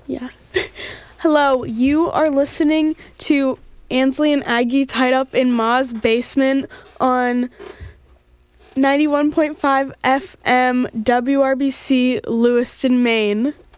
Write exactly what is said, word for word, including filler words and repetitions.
Yeah. Hello, you are listening to Ansley and Aggie tied up in Ma's basement on ninety-one point five F M W R B C, Lewiston, Maine.